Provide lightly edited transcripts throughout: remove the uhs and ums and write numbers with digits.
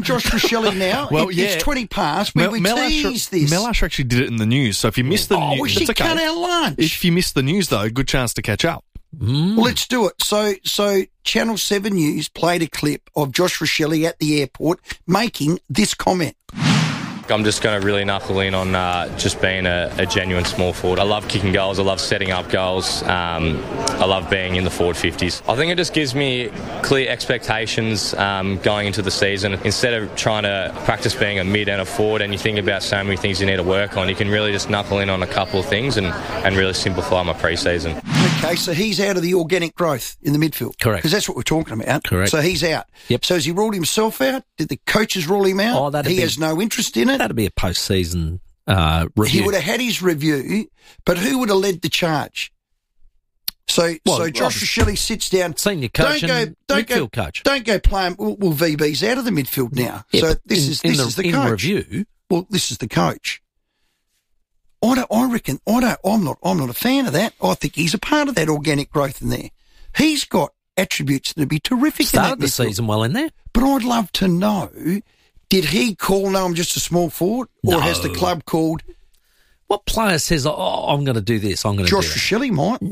Josh Rachele now. It's 20 past. We teased this. Melash actually did it in the news, so if you missed the news... Oh, she cut our lunch. If you missed the news, though, good chance to catch up. Well, let's do it. So Channel 7 News played a clip of Josh Rachele at the airport making this comment. I'm just going to really knuckle in on just being a genuine small forward. I love kicking goals. I love setting up goals. I love being in the forward 50s. I think it just gives me clear expectations going into the season. Instead of trying to practice being a mid and a forward and you think about so many things you need to work on, you can really just knuckle in on a couple of things and really simplify my pre-season. Okay, so he's out of the organic growth in the midfield. Correct. Because that's what we're talking about. Correct. So he's out. Yep. So has he ruled himself out? Did the coaches rule him out? He has no interest in it? That'd be a post-season review. He would have had his review, but who would have led the charge? So Josh Rachele sits down. Senior coach and midfield coach. Don't go playing. Well, VB's out of the midfield now. Yeah, so this is the coach. In review. Well, this is the coach. I'm not a fan of that. I think he's a part of that organic growth in there. He's got attributes that would be terrific in that midfield. Started the season well in there. But I'd love to know, did he call, no, I'm just a small forward? Or has the club called? What player says, I'm going to do this, I'm going to do that? Josh Rachele might.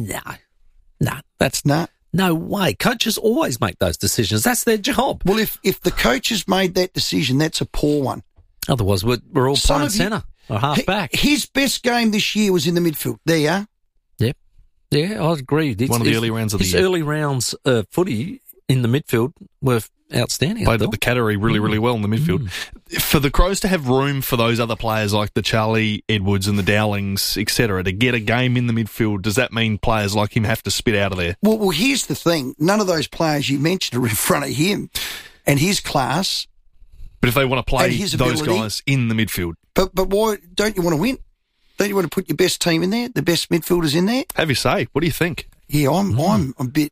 No. No way. Coaches always make those decisions. That's their job. Well, if the coaches made that decision, that's a poor one. Otherwise, we're all playing centre or half back. His best game this year was in the midfield. There you are. Yep. Yeah, I agree. One of the early rounds of the year. His early rounds footy in the midfield were outstanding. Played at the Cattery really well in the midfield. For the Crows to have room for those other players like the Charlie Edwards and the Dowlings, etc., to get a game in the midfield, does that mean players like him have to spit out of there? Well, here's the thing. None of those players you mentioned are in front of him and his class. But if they want to play those guys in the midfield. But why don't you want to win? Don't you want to put your best team in there, the best midfielders in there? Have your say. What do you think? Yeah, I'm a bit...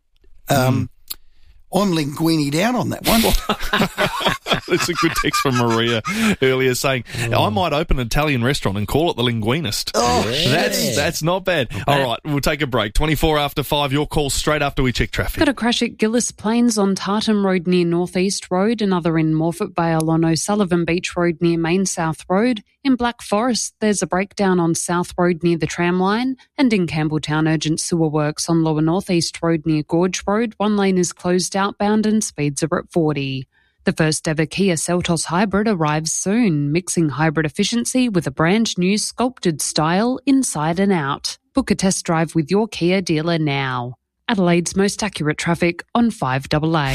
I'm linguini'd out on that one. It's a good text from Maria earlier saying, I might open an Italian restaurant and call it the Linguinist. That's not bad. All right, we'll take a break. 24 after 5, your call straight after we check traffic. Got a crash at Gillis Plains on Tartan Road near North East Road, another in Morphett Vale on O'Sullivan Beach Road near Main South Road. In Black Forest, there's a breakdown on South Road near the tramline, and in Campbelltown, urgent sewer works on Lower North East Road near Gorge Road. One lane is closed outbound and speeds are at 40. The first ever Kia Seltos Hybrid arrives soon, mixing hybrid efficiency with a brand new sculpted style inside and out. Book a test drive with your Kia dealer now. Adelaide's most accurate traffic on 5AA.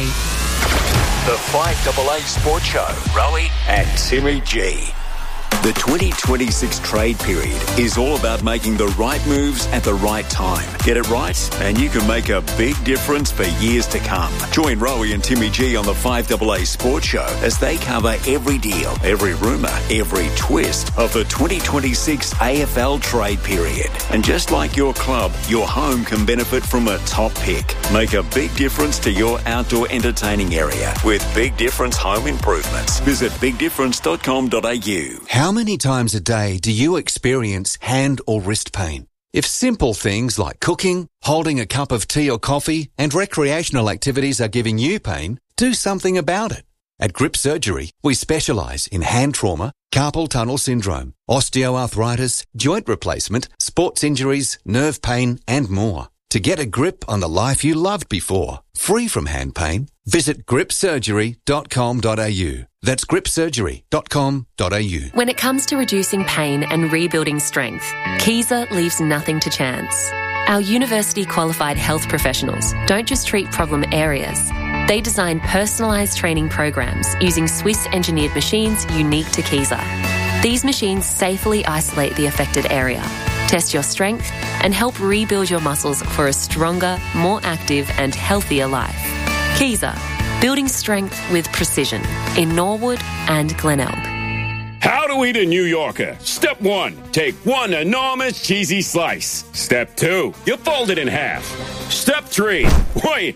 The 5AA Sports Show, Rowie and Timmy G. The 2026 trade period is all about making the right moves at the right time. Get it right, and you can make a big difference for years to come. Join Rowie and Timmy G on the 5AA Sports Show as they cover every deal, every rumour, every twist of the 2026 AFL trade period. And just like your club, your home can benefit from a top pick. Make a big difference to your outdoor entertaining area with Big Difference Home Improvements. Visit bigdifference.com.au. How many times a day do you experience hand or wrist pain? If simple things like cooking, holding a cup of tea or coffee, and recreational activities are giving you pain, do something about it. At Grip Surgery, we specialise in hand trauma, carpal tunnel syndrome, osteoarthritis, joint replacement, sports injuries, nerve pain, and more. To get a grip on the life you loved before, free from hand pain, visit gripsurgery.com.au. That's gripsurgery.com.au. When it comes to reducing pain and rebuilding strength, Kaiser leaves nothing to chance. Our university-qualified health professionals don't just treat problem areas. They design personalised training programs using Swiss-engineered machines unique to Kaiser. These machines safely isolate the affected area, test your strength, and help rebuild your muscles for a stronger, more active and healthier life. Kaiser, building strength with precision in Norwood and Glenelg. How to eat a New Yorker. Step 1, take one enormous cheesy slice. Step 2, you fold it in half. Step 3, wait,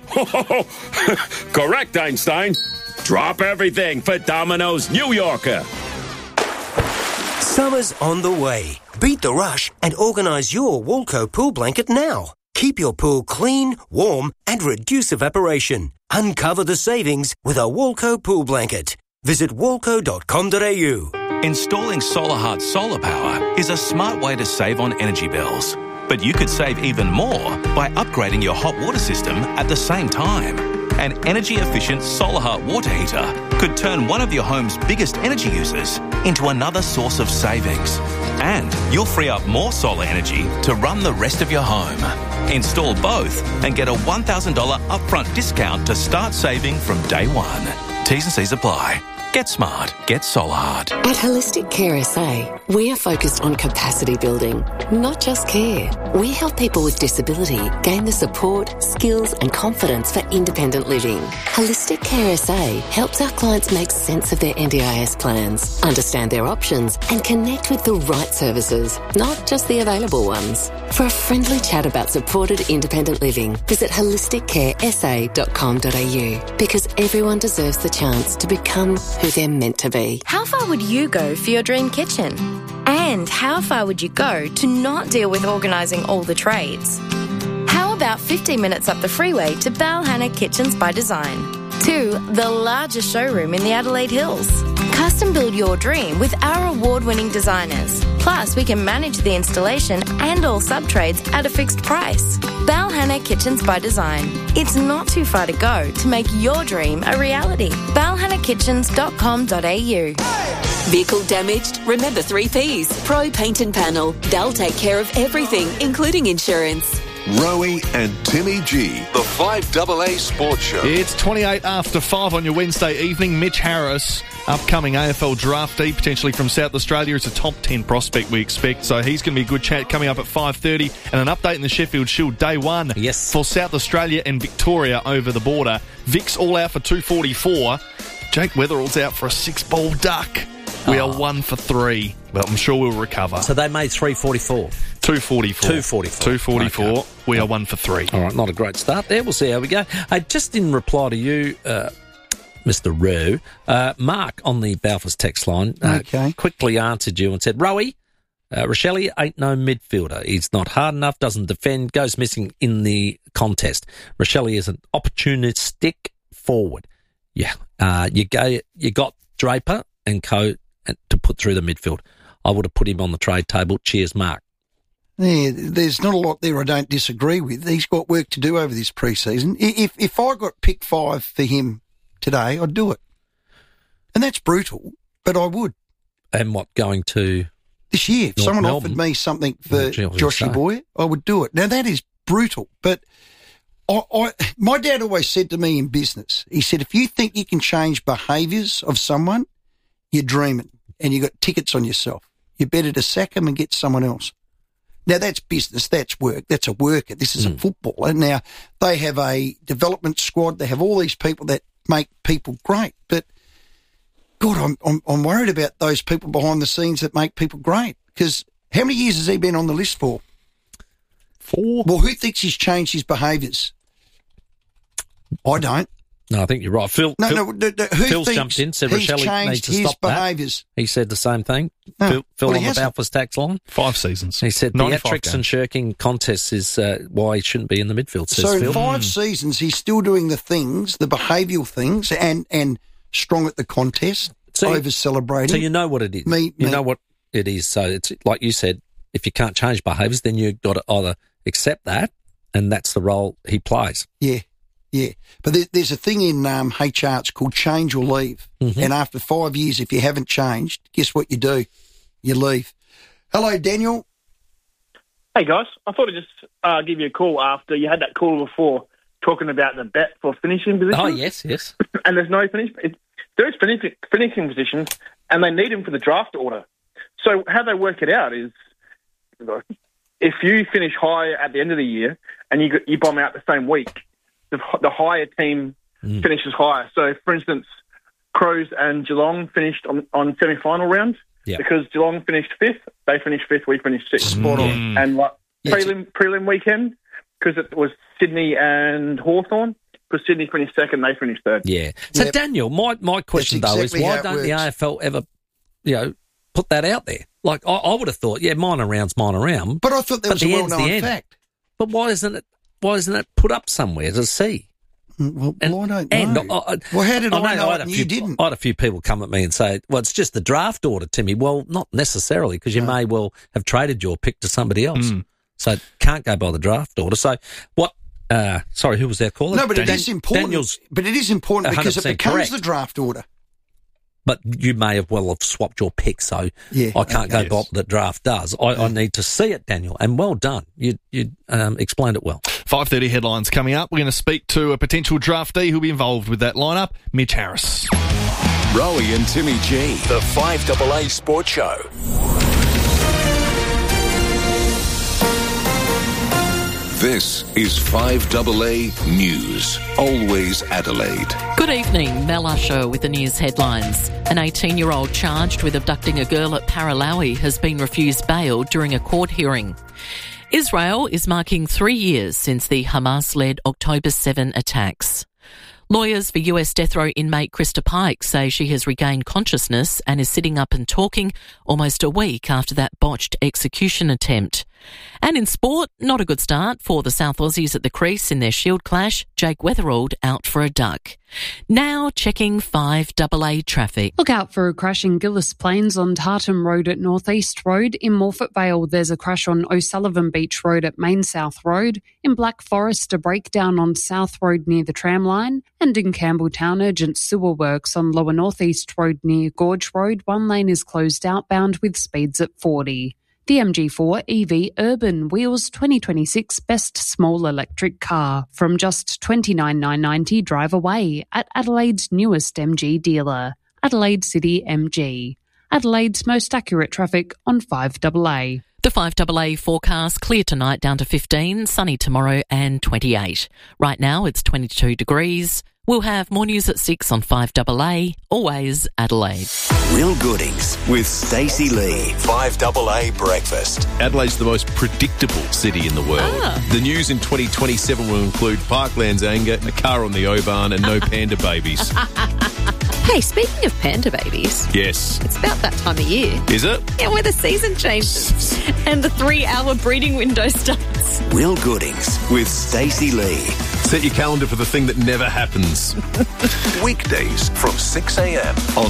correct, Einstein. Drop everything for Domino's New Yorker. Summer's on the way. Beat the rush and organise your Walco pool blanket now. Keep your pool clean, warm and reduce evaporation. Uncover the savings with a Walco pool blanket. Visit walco.com.au. Installing SolarHeart solar power is a smart way to save on energy bills. But you could save even more by upgrading your hot water system at the same time. An energy-efficient SolarHeart water heater could turn one of your home's biggest energy users into another source of savings. And you'll free up more solar energy to run the rest of your home. Install both and get a $1,000 upfront discount to start saving from day one. T's and C's apply. Get smart. Get SolarHeart. At Holistic Care SA, we are focused on capacity building, not just care. We help people with disability gain the support, skills and confidence for independent living. Holistic Care SA helps our clients make sense of their NDIS plans, understand their options and connect with the right services, not just the available ones. For a friendly chat about supported independent living, visit holisticcaresa.com.au, because everyone deserves the chance to become who they're meant to be. How far would you go for your dream kitchen? And how far would you go to not deal with organising all the trades? How about 15 minutes up the freeway to Balhanna Kitchens by Design? 2, the largest showroom in the Adelaide Hills. Custom build your dream with our award-winning designers. Plus, we can manage the installation and all sub-trades at a fixed price. Balhanna Kitchens by Design. It's not too far to go to make your dream a reality. balhannakitchens.com.au. Vehicle damaged? Remember 3 Ps. Pro Paint and Panel. They'll take care of everything, including insurance. Rowie and Timmy G, the 5AA Sports Show. It's 28 after 5 on your Wednesday evening. Mitch Harris, upcoming AFL draftee, potentially from South Australia. It's a top 10 prospect, we expect. So he's going to be a good chat coming up at 5:30. And an update in the Sheffield Shield day one for South Australia and Victoria over the border. Vic's all out for 244. Jake Weatherall's out for a 6-ball duck. We are 1 for 3, but I'm sure we'll recover. So they made 344. 244. Okay. We are 1 for 3. All right, not a great start there. We'll see how we go. Just in reply to you, Mr. Rowe, Mark on the Balfours text line quickly answered you and said, Rowie, Rochelle ain't no midfielder. He's not hard enough, doesn't defend, goes missing in the contest. Rochelle is an opportunistic forward. Yeah, you got Draper and Co to put through the midfield. I would have put him on the trade table. Cheers, Mark. Yeah, there's not a lot there I don't disagree with. He's got work to do over this pre-season. If I got pick 5 for him today, I'd do it. And that's brutal, but I would. And what, going to this year? If someone Melbourne offered me something for Joshy Boy, I would do it. Now, that is brutal, but my dad always said to me in business, he said, if you think you can change behaviours of someone, you're dreaming and you got tickets on yourself. You're better to sack them and get someone else. Now, that's business, that's work, that's a worker. This is a footballer. Now, they have a development squad. They have all these people that make people great. But, God, I'm worried about those people behind the scenes that make people great. Because how many years has he been on the list for? 4. Well, who thinks he's changed his behaviours? I don't. No, I think you're right. Phil jumped in, said Rochelle needs to stop behaviours? He said the same thing. Phil on the Balfours tax line. 5 seasons. He said theatrics and shirking contests is why he shouldn't be in the midfield, says So Phil. in 5 seasons, he's still doing the things, the behavioural things, and strong at the contest, over-celebrating. So you know what it is. You know what it is. So it's like you said, if you can't change behaviours, then you've got to either accept that, and that's the role he plays. Yeah. Yeah, but there's a thing in HR, it's called change or leave. Mm-hmm. And after 5 years, if you haven't changed, guess what you do? You leave. Hello, Daniel. Hey, guys. I thought I'd just give you a call after you had that call before talking about the bet for finishing positions. Oh, yes. And there's no finishing. There is finishing positions, and they need them for the draft order. So how they work it out is if you finish high at the end of the year and you bomb out the same week, the higher team finishes higher. So, for instance, Crows and Geelong finished on semi-final round because Geelong finished 5th, they finished 5th, we finished 6th. Spot on. And prelim weekend, because it was Sydney and Hawthorn, because Sydney finished 2nd, they finished 3rd. Yeah. So, Daniel, my question, though, is why don't the AFL ever, put that out there? Like, I would have thought, minor round. But I thought that was a well-known fact. But why isn't it put up somewhere to see? Well, I don't know. Well, how did I know it and you didn't? I had a few people come at me and say, well, it's just the draft order, Timmy. Well, not necessarily, because you may well have traded your pick to somebody else. So it can't go by the draft order. So what... sorry, who was their caller? No, but it is important. But it is important because it becomes correct. the draft order. But you may have well have swapped your pick, so I can't go by what the draft does. I need to see it, Daniel, and well done. You explained it well. 5:30 headlines coming up. We're going to speak to a potential draftee who'll be involved with that lineup, Mitch Harris. Rowie and Timmy G, the 5AA Sports Show. This is 5AA News. Always Adelaide. Good evening, Mel Usher with the news headlines. An 18-year-old charged with abducting a girl at Paralawi has been refused bail during a court hearing. Israel is marking 3 years since the Hamas-led October 7 attacks. Lawyers for US death row inmate Krista Pike say she has regained consciousness and is sitting up and talking almost a week after that botched execution attempt. And in sport, not a good start for the South Aussies at the crease in their Shield clash. Jake Weatherald out for a duck. Now checking 5AA traffic. Look out for a crash in Gillis Plains on Tartan Road at North East Road. In Morphett Vale, there's a crash on O'Sullivan Beach Road at Main South Road. In Black Forest, a breakdown on South Road near the tramline. And in Campbelltown, urgent sewer works on Lower North East Road near Gorge Road. One lane is closed outbound with speeds at 40. The MG4 EV Urban Wheels 2026 Best Small Electric Car from just $29,990 drive away at Adelaide's newest MG dealer, Adelaide City MG. Adelaide's most accurate traffic on 5AA. The 5AA forecast, clear tonight down to 15, sunny tomorrow and 28. Right now it's 22 degrees. We'll have more news at 6 on 5AA, always Adelaide. Will Goodings with Stacey Lee, 5AA Breakfast. Adelaide's the most predictable city in the world. The news in 2027 will include Parkland's anger, a car on the O-Bahn and no panda babies. Hey, speaking of panda babies. Yes. It's about that time of year. Is it? Yeah, where the season changes and the 3-hour breeding window starts. Will Goodings with Stacey Lee. Set your calendar for the thing that never happens. Weekdays from 6 a.m. on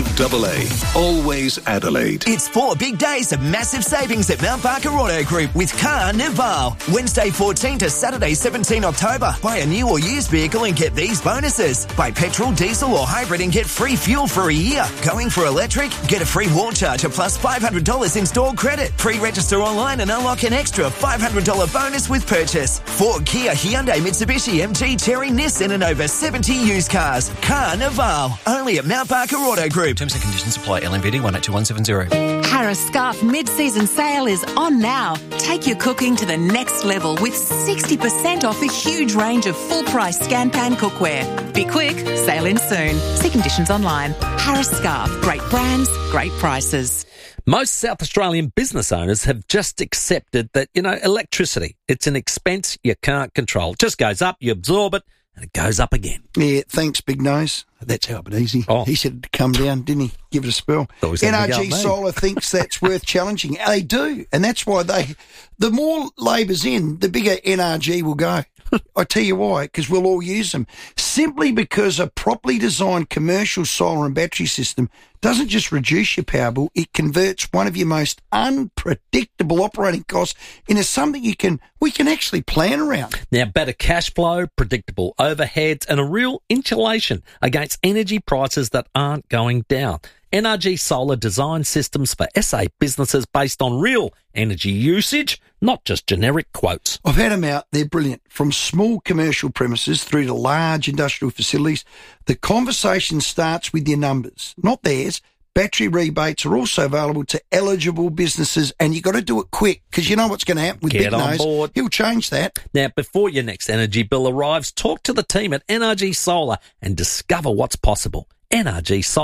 5AA. Always Adelaide. It's 4 big days of massive savings at Mount Barker Auto Group with Carnival. Wednesday 14 to Saturday 17 October. Buy a new or used vehicle and get these bonuses. Buy petrol, diesel or hybrid and get free fuel for a year. Going for electric? Get a free wall charger plus $500 installed credit. Pre-register online and unlock an extra $500 bonus with purchase. Ford, Kia, Hyundai, Mitsubishi, MG, Chery, Nissan and over 70 used cars. Carnival. Only at Mount Barker Auto Group. Terms and conditions apply. LMVD 182170. Harris Scarf mid-season sale is on now. Take your cooking to the next level with 60% off a huge range of full-price scan pan cookware. Be quick, sale in soon. See conditions online. Harris Scarf. Great brands, great prices. Most South Australian business owners have just accepted that, electricity, it's an expense you can't control. It just goes up, you absorb it, and it goes up again. Yeah, thanks, Big Nose. That's helping easy. Oh. He said it'd come down, didn't he? Give it a spell. NRG Solar thinks that's worth challenging. They do, and that's why the more Labor's in, the bigger NRG will go. I tell you why, because we'll all use them. Simply because a properly designed commercial solar and battery system doesn't just reduce your power bill, it converts one of your most unpredictable operating costs into something we can actually plan around. Now, better cash flow, predictable overheads, and a real insulation against energy prices that aren't going down. NRG Solar designs systems for SA businesses based on real energy usage, not just generic quotes. I've had them out. They're brilliant. From small commercial premises through to large industrial facilities, the conversation starts with your numbers, not theirs. Battery rebates are also available to eligible businesses, and you got to do it quick because you know what's going to happen with Big Nose. Board. He'll change that. Now, before your next energy bill arrives, talk to the team at NRG Solar and discover what's possible. NRGsolar.com.au.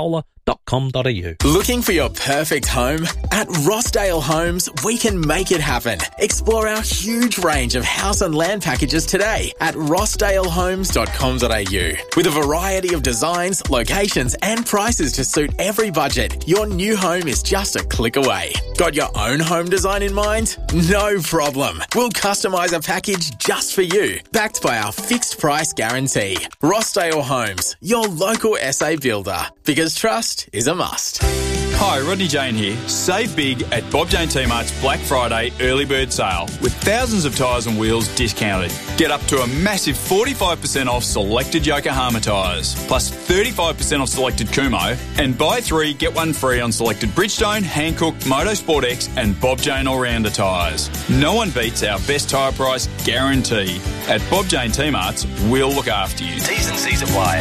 rossdale.com.au. Looking for your perfect home? At Rossdale Homes, we can make it happen. Explore our huge range of house and land packages today at rossdalehomes.com.au. With a variety of designs, locations and prices to suit every budget, your new home is just a click away. Got your own home design in mind? No problem. We'll customise a package just for you, backed by our fixed price guarantee. Rossdale Homes, your local SA builder. Because trust is a must. Hi, Rodney Jane here. Save big at Bob Jane T-Mart's Black Friday early bird sale with thousands of tyres and wheels discounted. Get up to a massive 45% off selected Yokohama tyres, plus 35% off selected Kumho, and buy 3, get 1 free on selected Bridgestone, Hankook, Motorsport X and Bob Jane All-Rounder tyres. No one beats our best tyre price guarantee. At Bob Jane T-Mart's, we'll look after you. T's and C's apply.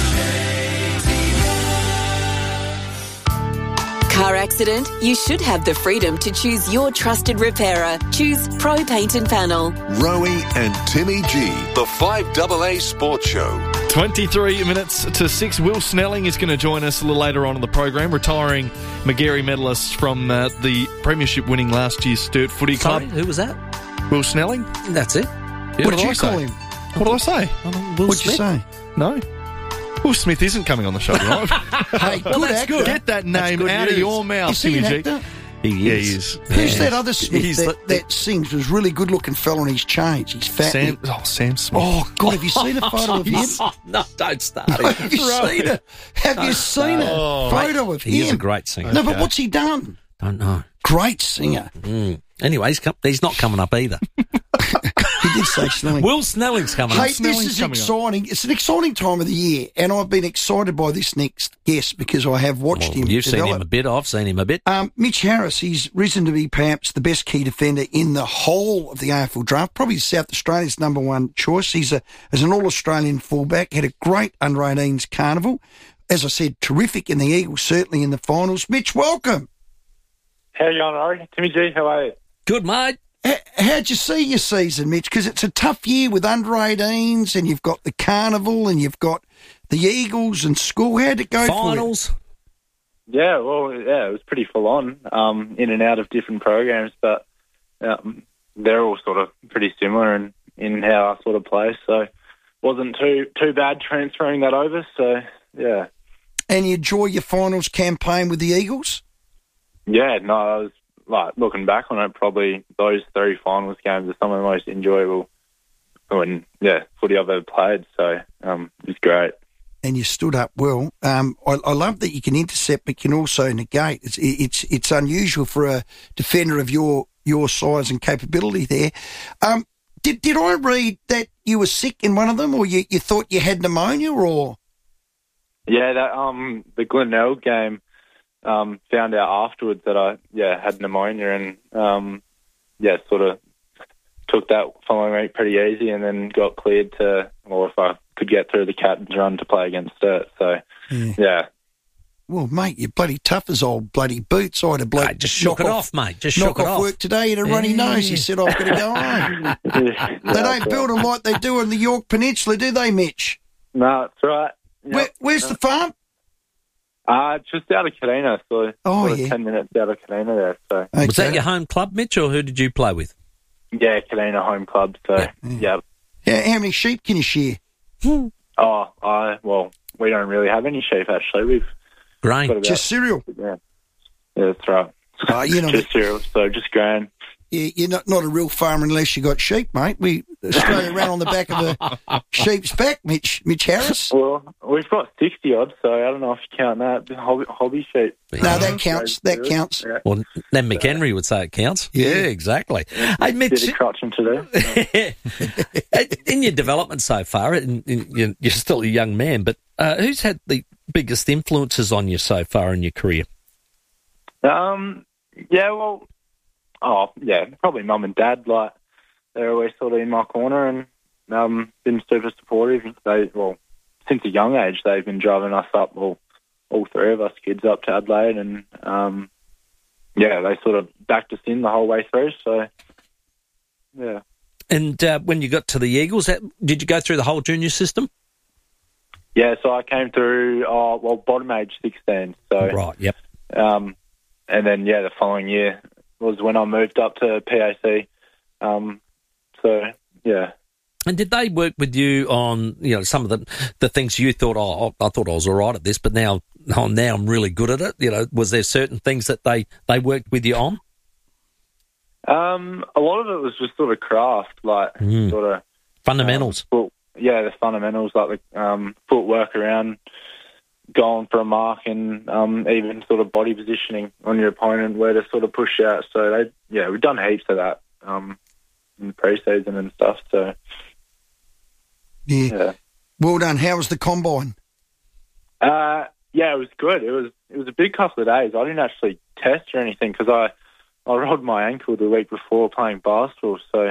Car accident? You should have the freedom to choose your trusted repairer. Choose Pro Paint and Panel. Rowie and Timmy G, the 5AA Sports Show. 23 minutes to 6. Will Snelling is going to join us a little later on in the program, retiring Magarey medalist from the premiership winning last year's Sturt Footy Club. Sorry, who was that? Will Snelling. That's it. What did you call him? What did I say? What'd you say? No. Will Smith isn't coming on the show tonight. Hey, good actor. Get that name out of your mouth, Is he Timmy an G. actor? He is. Who's that other Smith He's that sings? Was really good looking fella and he's changed. He's fat. Sam Smith. Oh, God, have you seen a photo of him? No, don't start. Have you seen it? Have you seen a photo of him? He is a great singer. No, but what's he done? Don't know. Great singer. Anyway, he's not coming up either. He did say Snelling. Will Snelling's coming up. Hey, this is exciting. It's an exciting time of the year, and I've been excited by this next guest because I have watched him. You've seen him a bit. I've seen him a bit. Mitch Harris, he's risen to be perhaps the best key defender in the whole of the AFL draft, probably South Australia's number one choice. He's as an All-Australian fullback, had a great under-18s carnival. As I said, terrific in the Eagles, certainly in the finals. Mitch, welcome. How are you going, Rory? Timmy G, how are you? Good, mate. How'd you see your season, Mitch? Because it's a tough year with under-18s and you've got the carnival and you've got the Eagles and school. How'd it go finals? for you? Yeah, well, yeah, it was pretty full-on, in and out of different programs, but they're all sort of pretty similar in how I sort of play, so wasn't too bad transferring that over, so, yeah. And you enjoy your finals campaign with the Eagles? Yeah, no, I was, like, looking back on it, probably those 3 finals games are some of the most enjoyable footy I've ever played, so it's great. And you stood up well. I love that you can intercept but can also negate. It's unusual for a defender of your size and capability there. Did I read that you were sick in one of them, or you thought you had pneumonia, or? Yeah, that the Glenelg game. Found out afterwards that I had pneumonia and sort of took that following week pretty easy and then got cleared to, or if I could get through the captain's run to play against Sturt. So, yeah. Well, mate, you're bloody tough as old bloody boots. I had a bloke just shook it off, mate. Just shook it off. Work today. He had a runny nose. He said, I've got to go home. They don't build them like they do in the York Peninsula, do they, Mitch? No, that's right. Yep. Where's the farm? Just out of Kadina, so 10 minutes out of Kadina there. So Was that your home club, Mitch, or who did you play with? Yeah, Kadina home club. So yeah. How many sheep can you shear? Well, we don't really have any sheep actually. We've grain, just cereal. Yeah, that's right. Just cereal, so just grain. You're not a real farmer unless you got sheep, mate. Australia ran on the back of a sheep's back, Mitch Harris. Well, we've got 60 odd, so I don't know if you count that. Hobby sheep. No, that counts. That counts. Yeah. Well, then McHenry would say it counts. Yeah, exactly. Hey, Mitch, bit of crotching to do. In your development so far, you're still a young man, but who's had the biggest influences on you so far in your career? Probably mum and dad. Like, they're always sort of in my corner and been super supportive. Since a young age, they've been driving us up, all 3 of us kids up to Adelaide, and they sort of backed us in the whole way through. So, yeah. And when you got to the Eagles, did you go through the whole junior system? Yeah, so I came through, bottom age 16. So right, yep. And then, the following year was when I moved up to PAC. And did they work with you on, some of the things you thought, I thought I was all right at this, but now I'm really good at it? Was there certain things that they worked with you on? A lot of it was just sort of craft, like sort of fundamentals. The fundamentals, like the footwork around going for a mark, and even sort of body positioning on your opponent, where to sort of push out. So we've done heaps of that in pre-season and stuff. So yeah. Well done. How was the combine? It was good. It was a big couple of days. I didn't actually test or anything because I rolled my ankle the week before playing basketball. So,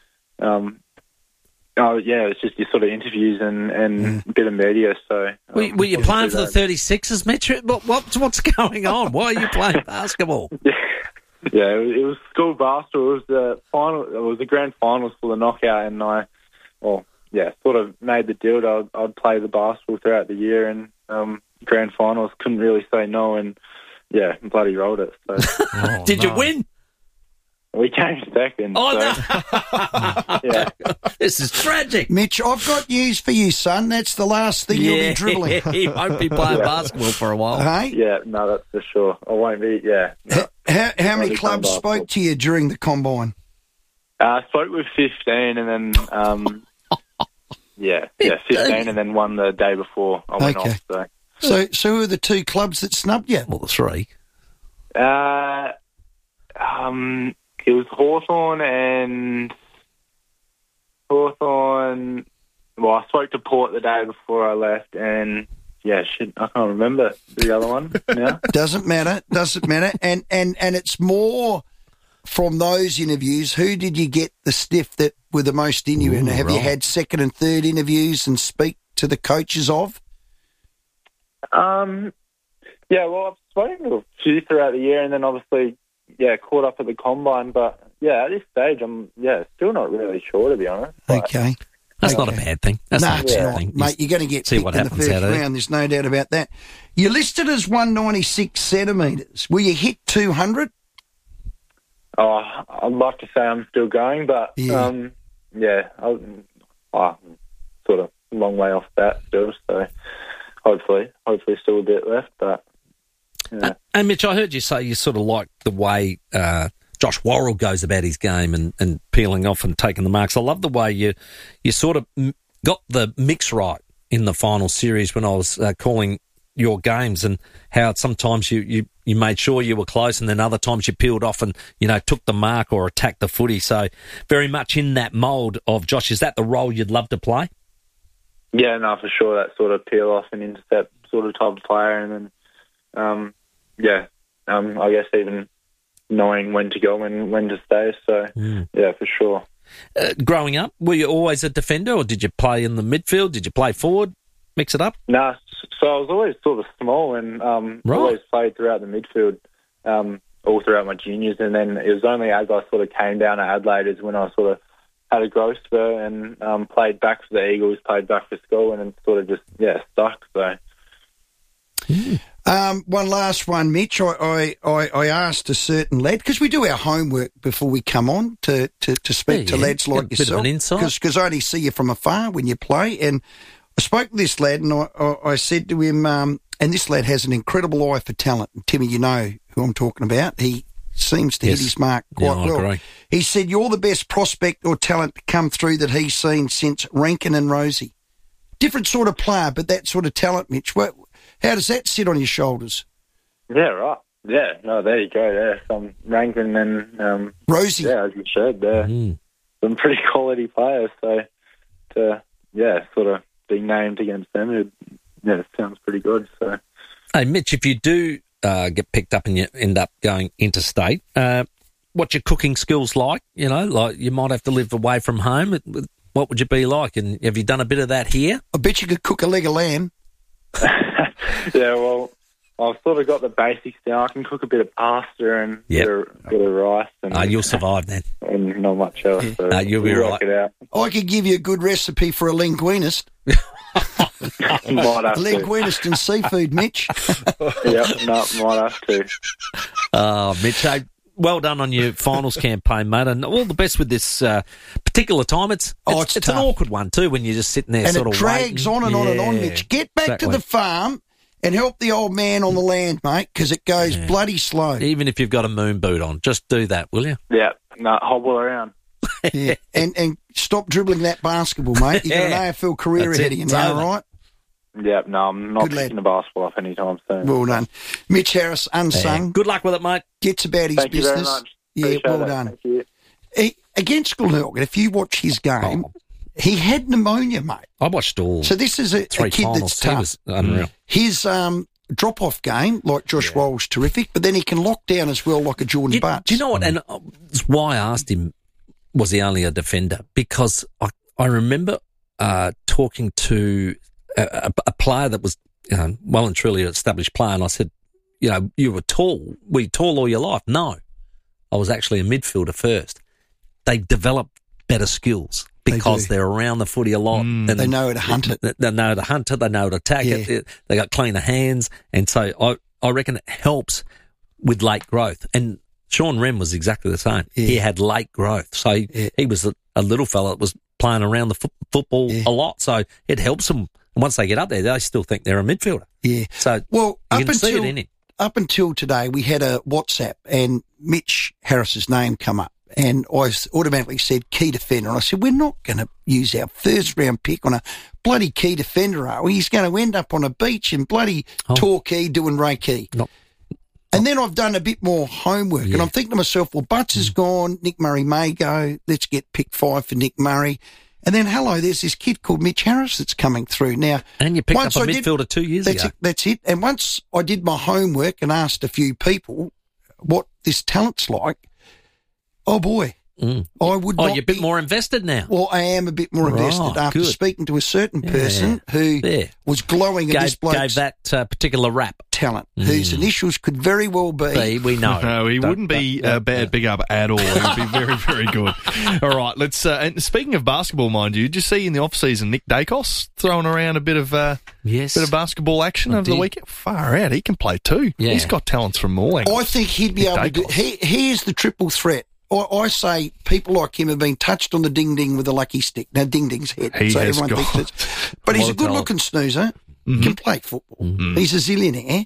it's just your sort of interviews and a bit of media. So, were you playing for the 36ers, Mitch? What's going on? Why are you playing basketball? Yeah, it was school basketball. It was the final. It was the grand finals for the knockout, and sort of made the deal that I'd play the basketball throughout the year, and grand finals couldn't really say no, and bloody rolled it. So. Did you win? We came second. Oh, so, no. This is tragic. Mitch, I've got news for you, son. That's the last thing you'll be dribbling. He won't be playing basketball for a while. Hey? Yeah, no, that's for sure. I won't be, No. How many clubs spoke to you during the combine? I spoke with 15 and then, 15 and then one the day before I went off. So who are the two clubs that snubbed you? Well, the three. It was Hawthorn. Well, I spoke to Port the day before I left, and I can't remember the other one now. Doesn't matter. And it's more from those interviews. Who did you get the sniff that were the most in you? And have you had second and third interviews and speak to the coaches of? Well, I've spoken to a few throughout the year, and then obviously, caught up at the combine. But at this stage, I'm still not really sure, to be honest. Okay. That's not a bad thing. That's not a bad thing. Mate, you're going to get picked in the first round. There's no doubt about that. You're listed as 196 centimetres. Will you hit 200? Oh, I'd like to say I'm still going, but I'm sort of a long way off that still. So hopefully still a bit left. But and Mitch, I heard you say you sort of like the way Josh Worrell goes about his game and peeling off and taking the marks. I love the way you sort of got the mix right in the final series when I was calling your games, and how sometimes you made sure you were close, and then other times you peeled off and took the mark or attacked the footy. So very much in that mould of Josh. Is that the role you'd love to play? Yeah, no, for sure. That sort of peel off and intercept sort of type of player, and then I guess even knowing when to go and when to stay. So, for sure. Growing up, were you always a defender, or did you play in the midfield? Did you play forward? Mix it up? Nah, so I was always sort of small and always played throughout the midfield all throughout my juniors. And then it was only as I sort of came down to Adelaide is when I sort of had a growth spur and played back for the Eagles, played back for school, and then sort of just, stuck. So. One last one, Mitch. I asked a certain lad, because we do our homework before we come on to speak to lads like yourself. Bit of an insight. Because I only see you from afar when you play. And I spoke to this lad, and I said to him, and this lad has an incredible eye for talent. And Timmy, you know who I'm talking about. He seems to hit his mark quite well. Agree. He said, you're the best prospect or talent to come through that he's seen since Rankin and Rosie. Different sort of player, but that sort of talent, Mitch. How does that sit on your shoulders? Yeah, right. Yeah, no, there you go. Yeah, some Rankin and Rosie. Yeah, as you said, they're some pretty quality players. So to sort of be named against them, it sounds pretty good. So, hey, Mitch, if you do get picked up and you end up going interstate, what's your cooking skills like? Like you might have to live away from home. What would you be like? And have you done a bit of that here? I bet you could cook a leg of lamb. Yeah, well, I've sort of got the basics now. I can cook a bit of pasta and bit of rice. And you'll survive then. And not much else. So you'll be right. It out. I could give you a good recipe for a linguinist. Might have Linguinist and seafood, Mitch. Might have to. Oh, Mitch, well done on your finals campaign, mate, and all the best with this particular time. It's an awkward one too when you're just sitting there and sort it of drags waiting. on and on and on, Mitch. Get back to the farm and help the old man on the land, mate, because it goes bloody slow. Even if you've got a moon boot on, just do that, will you? Yeah, hobble around. Yeah, and stop dribbling that basketball, mate. You've got an AFL career ahead of you now, right? Yeah, no, I'm not picking the basketball up anytime soon. Well done. Mitch Harris, unsung. Yeah. Good luck with it, mate. Gets about his Thank business. You very much. Yeah, Appreciate well that. done. Thank you. Against Glenelg, if you watch his game, he had pneumonia, mate. I watched all. So this is a kid finals. that's tough. He was unreal. His drop-off game, like Josh Wall's terrific, but then he can lock down as well like a Jordan Butts. Do you know what? And that's why I asked him, was he only a defender? Because I remember talking to a player that was well and truly an established player, and I said, you were tall. Were you tall all your life? No. I was actually a midfielder first. They develop better skills because they're around the footy a lot. And they know how to hunt it. They know how to hunt it. They know how to attack it. They got cleaner hands. And so I reckon it helps with late growth. And Sean Rem was exactly the same. Yeah. He had late growth. So he was a little fella that was playing around the football a lot. So it helps them. And once they get up there, they still think they're a midfielder. Yeah. So you can see it in him. Up until today, we had a WhatsApp and Mitch Harris's name come up. And I automatically said key defender. And I said, we're not going to use our first round pick on a bloody key defender, are we? He's going to end up on a beach in bloody Torquay doing Reiki. And then I've done a bit more homework and I'm thinking to myself, well, Butts is gone. Nick Murray may go. Let's get pick 5 for Nick Murray. And then, there's this kid called Mitch Harris that's coming through. Now, and you picked up a midfielder 2 years ago. That's it. And once I did my homework and asked a few people what this talent's like, oh boy, I would not. You're a bit more invested now. Well, I am a bit more invested after speaking to a certain person who was glowing at this bloke's gave that particular rap talent, whose initials could very well be. We know. No, he wouldn't be a bad big up at all. He would be very, very good. All right, let's. And speaking of basketball, mind you, did you see in the off season Nick Dacos throwing around a bit of basketball action over the weekend? Far out, he can play too. Yeah. He's got talents from all angles. I think he'd be able to do. He is the triple threat. I say people like him have been touched on the ding-ding with a lucky stick. Now, ding-ding's head. Everyone thinks it's... But he's a good-looking snoozer. Mm-hmm. Can play football. Mm-hmm. He's a zillionaire.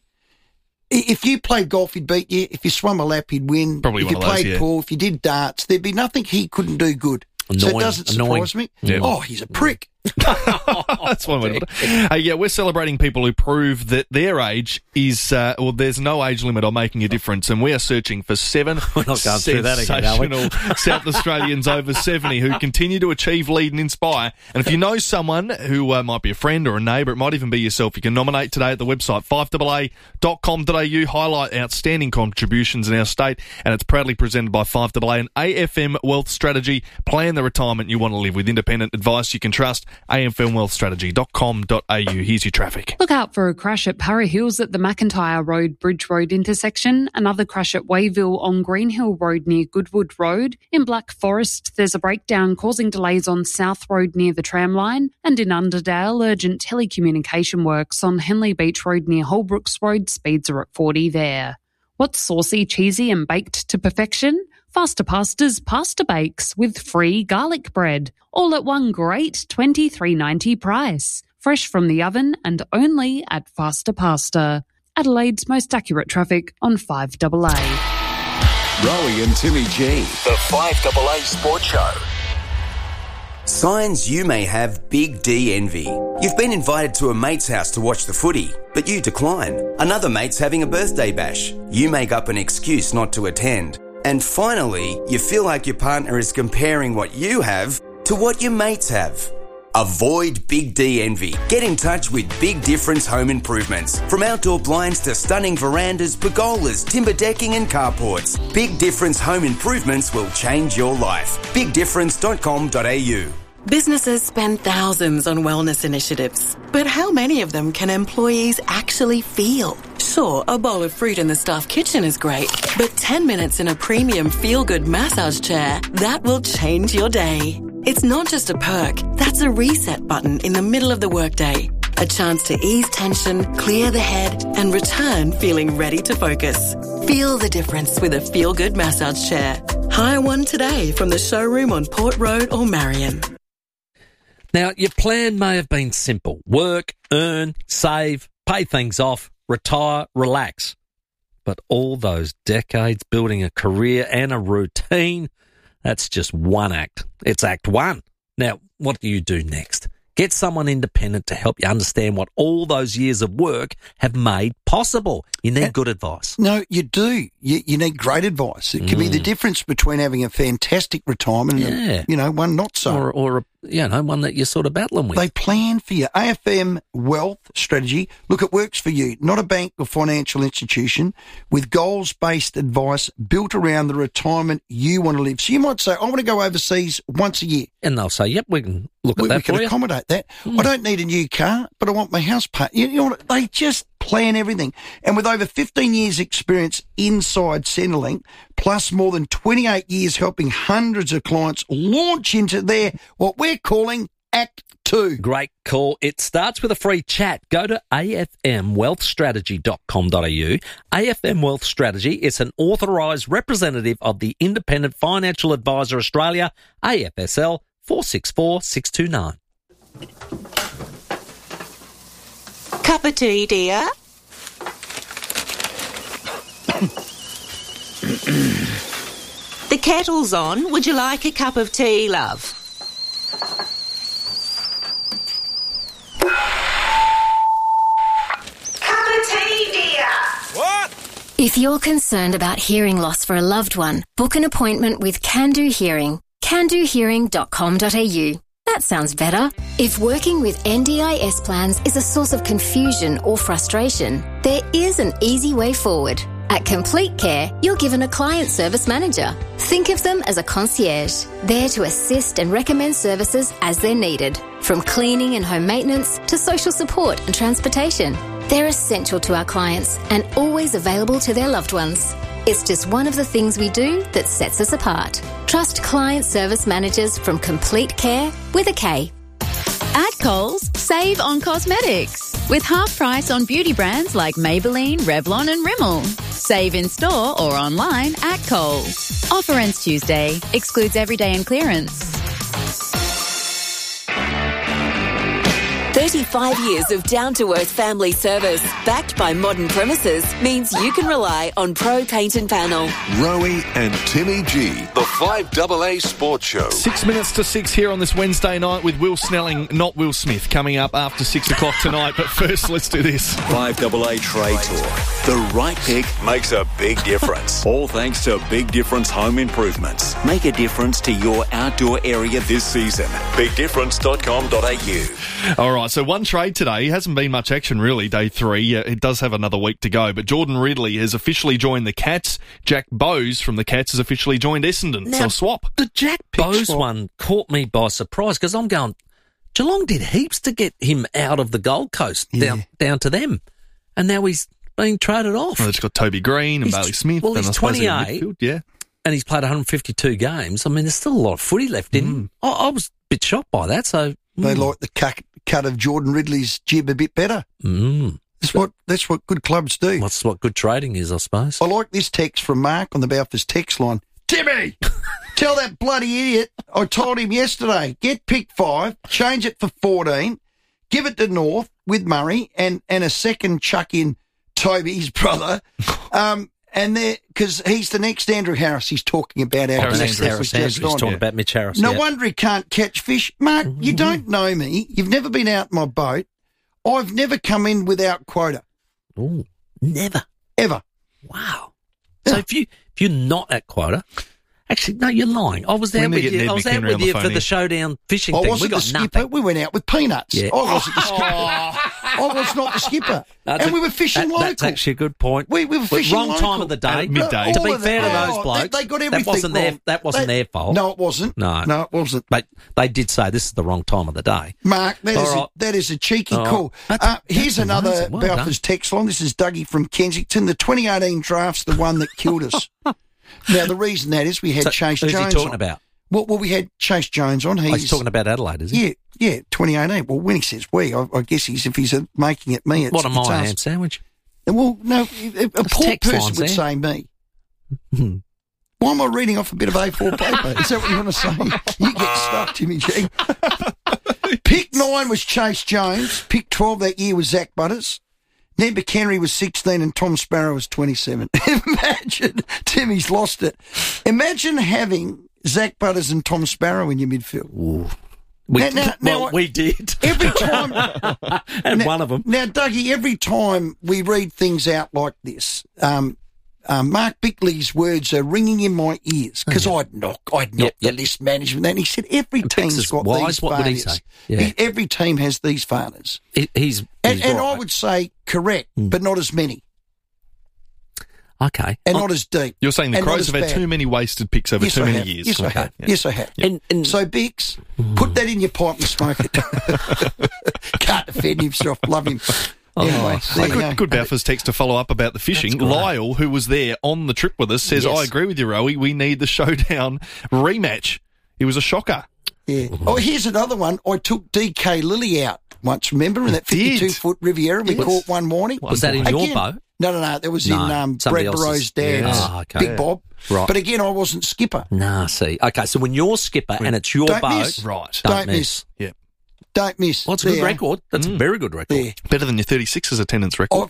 If you played golf, he'd beat you. If you swum a lap, he'd win. Probably if you played pool, if you did darts, there'd be nothing he couldn't do good. So it doesn't surprise me. Yeah. Oh, he's a prick. That's one way to put it. We're celebrating people who prove that their age is, there's no age limit on making a difference, and we are searching for 7 sensational South Australians over 70 who continue to achieve, lead and inspire. And if you know someone who might be a friend or a neighbour, it might even be yourself, you can nominate today at the website 5AA.com.au, highlight outstanding contributions in our state, and it's proudly presented by 5AA and AFM Wealth Strategy. Plan the retirement you want to live with independent advice you can trust. AFMWealthStrategy.com.au. Here's your traffic. Look out for a crash at Para Hills at the McIntyre Road Bridge Road intersection. Another crash at Wayville on Green Hill Road near Goodwood Road. In Black Forest, there's a breakdown causing delays on South Road near the tramline. And in Underdale, urgent telecommunication works on Henley Beach Road near Holbrooks Road. Speeds are at 40 there. What's saucy, cheesy and baked to perfection? Faster Pasta's Pasta Bakes with free garlic bread. All at one great $23.90 price. Fresh from the oven and only at Faster Pasta. Adelaide's most accurate traffic on 5AA. Rowie and Timmy G. The 5AA Sports Show. Signs you may have Big D envy. You've been invited to a mate's house to watch the footy, but you decline. Another mate's having a birthday bash. You make up an excuse not to attend. And finally, you feel like your partner is comparing what you have to what your mates have. Avoid Big D envy. Get in touch with Big Difference Home Improvements. From outdoor blinds to stunning verandas, pergolas, timber decking and carports, Big Difference Home Improvements will change your life. BigDifference.com.au. Businesses spend thousands on wellness initiatives, but how many of them can employees actually feel? Sure, a bowl of fruit in the staff kitchen is great, but 10 minutes in a premium feel-good massage chair, that will change your day. It's not just a perk, that's a reset button in the middle of the workday. A chance to ease tension, clear the head, and return feeling ready to focus. Feel the difference with a feel-good massage chair. Hire one today from the showroom on Port Road or Marion. Now, your plan may have been simple. Work, earn, save, pay things off, retire, relax. But all those decades building a career and a routine, that's just one act. It's Act 1. Now, what do you do next? Get someone independent to help you understand what all those years of work have made possible. You need good advice. No, you do. You need great advice. It can be the difference between having a fantastic retirement and, one not so. Or one that you're sort of battling with. They plan for you. AFM Wealth Strategy. Look, it works for you. Not a bank or financial institution, with goals-based advice built around the retirement you want to live. So you might say, I want to go overseas once a year. And they'll say, yep, we can look at that we can accommodate that. I don't need a new car, but I want my house paid. You know what? They just plan everything. And with over 15 years experience inside Centrelink, plus more than 28 years helping hundreds of clients launch into their, what we're calling Act 2. Great call. It starts with a free chat. Go to afmwealthstrategy.com.au. AFM Wealth Strategy is an authorised representative of the Independent Financial Advisor Australia, AFSL 464629. Cup of tea, dear? The kettle's on. Would you like a cup of tea, love? Cup of tea, dear? What? If you're concerned about hearing loss for a loved one, book an appointment with Can-Do Hearing. CanDoHearing.com.au. That sounds better. If working with NDIS plans is a source of confusion or frustration, there is an easy way forward. At Complete Care, you're given a client service manager. Think of them as a concierge, there to assist and recommend services as they're needed, from cleaning and home maintenance to social support and transportation. They're essential to our clients and always available to their loved ones. It's just one of the things we do that sets us apart. Trust client service managers from Complete Care with a K. At Coles, save on cosmetics with half price on beauty brands like Maybelline, Revlon and Rimmel. Save in store or online at Coles. Offer ends Tuesday. Excludes everyday and clearance. 35 years of down-to-earth family service, backed by modern premises, means you can rely on Pro Paint and Panel. Rowie and Timmy G, the 5AA Sports Show. 6 minutes to 6 here on this Wednesday night with Will Snelling, not Will Smith, coming up after 6 o'clock tonight. But first, let's do this. 5AA Trade Talk. The right pick makes a big difference. All thanks to Big Difference Home Improvements. Make a difference to your outdoor area this season. BigDifference.com.au. All right, so one trade today. Hasn't been much action really, day 3. It does have another week to go, but Jordan Ridley has officially joined the Cats. Jack Bowes from the Cats has officially joined Essendon. Now, so swap. The Jack Bowes one caught me by surprise because I'm going, Geelong did heaps to get him out of the Gold Coast down to them, and now he's being traded off. Well, it's got Toby Green and Bailey Smith. Well, and he's 28, and he's played 152 games. I mean, there's still a lot of footy left in him. I was a bit shocked by that. So they like the cut of Jordan Ridley's jib a bit better. That's what good clubs do. That's what good trading is, I suppose. I like this text from Mark on the Balfours text line. Timmy, tell that bloody idiot I told him yesterday, get pick 5, change it for 14, give it to North with Murray and a second chuck in Toby's brother. And there, because he's the next Andrew Harris he's talking about. Harris, he's talking about Mitch Harris. No wonder he can't catch fish. Mark, you don't know me. You've never been out my boat. I've never come in without quota. Oh, never. Ever. Wow. So if you're not at quota, actually, no, you're lying. I was there with you. I was out with you for the showdown fishing thing. We got the skipper. Nothing. We went out with peanuts. Yeah. I wasn't the skipper. I was not the skipper. And we were fishing local. That's actually a good point. We were fishing wrong local. time of the day. Midday. To be fair to those blokes, they got everything that wasn't their fault. No, it wasn't. No, it wasn't. But they did say this is the wrong time of the day. Mark, that is a cheeky call. Here's another Balfours text line. This is Dougie from Kensington. The 2018 draft's the one that killed us. Now, the reason that is we had Chase Jones. Who's he talking about? Well, we had Chase Jones on. He's talking about Adelaide, is he? Yeah, 2018. Well, when he says we, I guess if he's making it me, it's what am I, ham sandwich? Well, no, a poor person would say me. Why am I reading off a bit of A4 paper? Is that what you want to say? You get stuck, Timmy G. Pick 9 was Chase Jones. Pick 12 that year was Zach Butters. Ned McHenry was 16 and Tom Sparrow was 27. Imagine, Timmy's lost it. Imagine having Zach Butters and Tom Sparrow in your midfield. Ooh. We did. Every time. And one of them. Now, Dougie, every time we read things out like this, Mark Bickley's words are ringing in my ears because I'd knock the list management. And he said every team's got these failures. What would he say? Yeah. Every team has these failures. He's right. I would say correct, but not as many. Okay. And not as deep. You're saying the Crows have had too many wasted picks over too many years. Yes, I have. Yeah. Yes, I have. And so, Bix, put that in your pipe and smoke it. Can't defend himself. Love him. Anyway, good Balfour's text to follow up about the fishing. Lyle, who was there on the trip with us, says, I agree with you, Rowie. We need the showdown rematch. It was a shocker. Yeah. Oh, here's another one. I took DK Lilly out once, remember, in that 52-foot Riviera we caught one morning. Was that in your boat? No. That was in Brett Burrows' dad's Big Bob. Right. But again, I wasn't skipper. See. Okay, so when you're skipper and it's your boat, don't miss. Yeah. Don't miss. Well, it's a good record. That's a very good record. There. Better than your 36ers attendance record.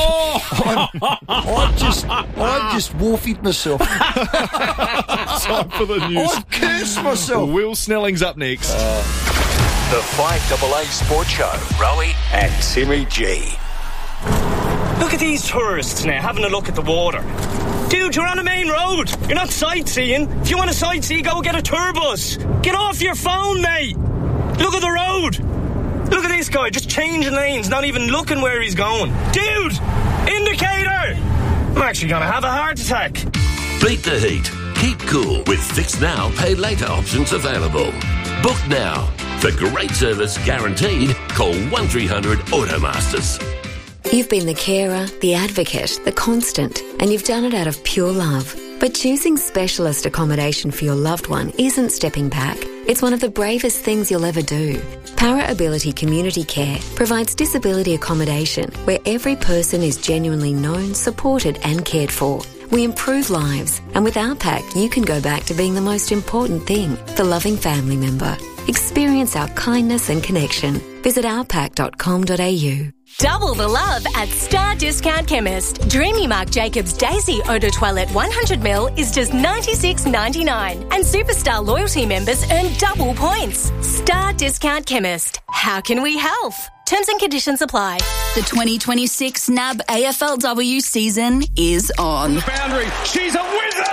I just warfied myself. Time for the news. I've cursed myself. Will Snelling's up next. The 5AA Sports Show. Rowie and Timmy G. Look at these tourists now having a look at the water. Dude, you're on a main road. You're not sightseeing. If you want to sightsee, go get a tour bus. Get off your phone, mate. Look at the road. Look at this guy just changing lanes, not even looking where he's going. Dude, indicator. I'm actually going to have a heart attack. Beat the heat. Keep cool with Fix Now, Pay Later options available. Book now. For great service guaranteed, call 1300 Automasters. You've been the carer, the advocate, the constant, and you've done it out of pure love. But choosing specialist accommodation for your loved one isn't stepping back. It's one of the bravest things you'll ever do. Para Ability Community Care provides disability accommodation where every person is genuinely known, supported and cared for. We improve lives, and with our pack, you can go back to being the most important thing, the loving family member. Experience our kindness and connection. Visit ourpack.com.au. Double the love at Star Discount Chemist. Dreamy Marc Jacobs Daisy Eau de Toilette 100ml is just $96.99. And Superstar loyalty members earn double points. Star Discount Chemist. How can we help? Terms and conditions apply. The 2026 NAB AFLW season is on. Boundary. She's a wizard!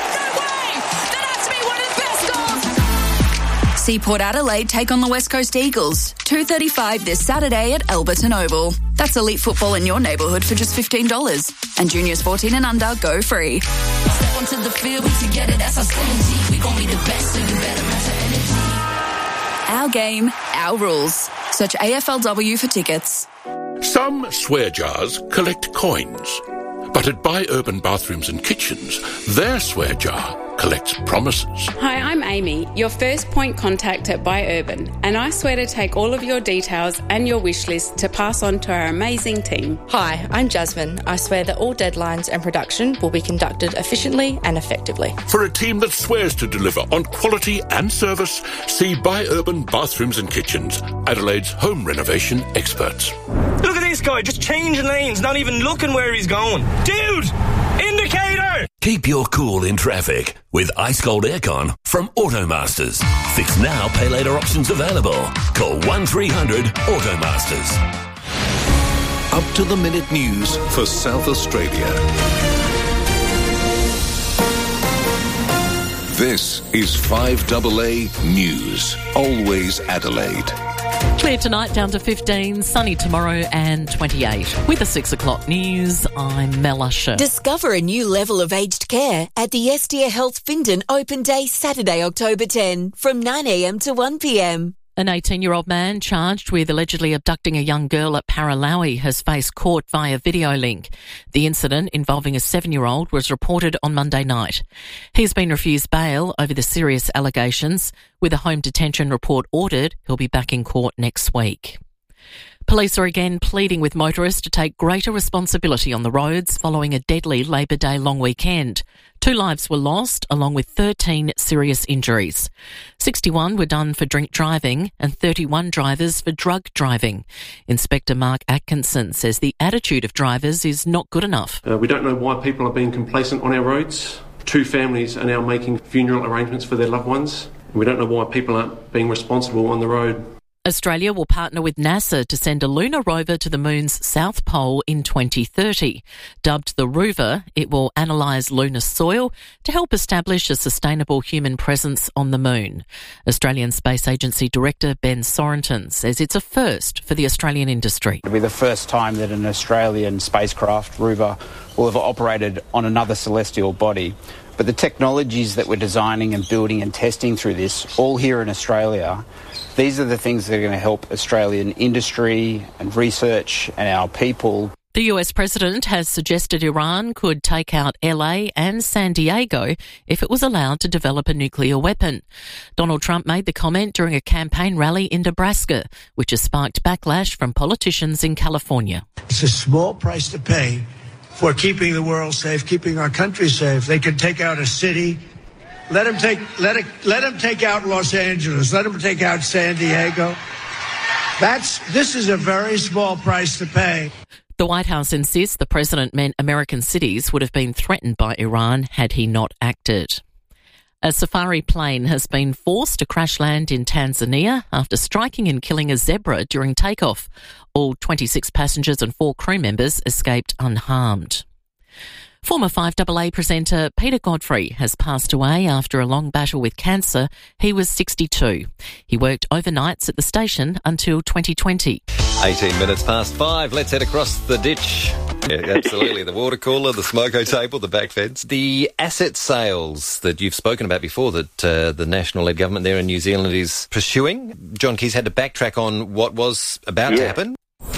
Seaport Adelaide take on the West Coast Eagles. 2:35 this Saturday at Alberton Oval. That's elite football in your neighbourhood for just $15. And juniors 14 and under go free. Step onto the field to get it, that's our strategy. We gon' be the best, so you better match our energy. Our game, our rules. Search AFLW for tickets. Some swear jars collect coins. But at Buy Urban Bathrooms and Kitchens, their swear jar collects promises. Hi, I'm Amy, your first point contact at Buy Urban, and I swear to take all of your details and your wish list to pass on to our amazing team. Hi, I'm Jasmine. I swear that all deadlines and production will be conducted efficiently and effectively. For a team that swears to deliver on quality and service, see Buy Urban Bathrooms and Kitchens, Adelaide's home renovation experts. Look at this guy just changing lanes, not even looking where he's going. Dude, indicator! Keep your cool in traffic with Ice Cold Aircon from Automasters. Fix now, pay later options available. Call 1300 Automasters. Up-to-the-minute news for South Australia. This is 5AA News. Always Adelaide. Clear tonight, down to 15, sunny tomorrow and 28. With the 6 o'clock news, I'm Mel Usher. Discover a new level of aged care at the Estia Health Findon Open Day Saturday, October 10 from 9am to 1pm. An 18-year-old man charged with allegedly abducting a young girl at Paralawi has faced court via video link. The incident involving a 7-year-old was reported on Monday night. He's been refused bail over the serious allegations. With a home detention report ordered, he'll be back in court next week. Police are again pleading with motorists to take greater responsibility on the roads following a deadly Labor Day long weekend. 2 lives were lost, along with 13 serious injuries. 61 were done for drink driving and 31 drivers for drug driving. Inspector Mark Atkinson says the attitude of drivers is not good enough. We don't know why people are being complacent on our roads. 2 families are now making funeral arrangements for their loved ones. We don't know why people aren't being responsible on the road. Australia will partner with NASA to send a lunar rover to the moon's south pole in 2030. Dubbed the Rover, it will analyse lunar soil to help establish a sustainable human presence on the moon. Australian Space Agency Director Ben Sorenton says it's a first for the Australian industry. It'll be the first time that an Australian spacecraft, Rover, will have operated on another celestial body. But the technologies that we're designing and building and testing through this, all here in Australia, these are the things that are going to help Australian industry and research and our people. The US president has suggested Iran could take out LA and San Diego if it was allowed to develop a nuclear weapon. Donald Trump made the comment during a campaign rally in Nebraska, which has sparked backlash from politicians in California. It's a small price to pay for keeping the world safe, keeping our country safe. They can take out a city. Let them take out Los Angeles. Let them take out San Diego. This is a very small price to pay. The White House insists the president meant American cities would have been threatened by Iran had he not acted. A safari plane has been forced to crash land in Tanzania after striking and killing a zebra during takeoff. All 26 passengers and 4 crew members escaped unharmed. Former 5AA presenter Peter Godfrey has passed away after a long battle with cancer. He was 62. He worked overnights at the station until 2020. 18 minutes past 5. Let's head across the ditch. Yeah, absolutely. The water cooler, the smoko table, the back fence. The asset sales that you've spoken about before that the national-led government there in New Zealand is pursuing. John Keys had to backtrack on what was about to happen.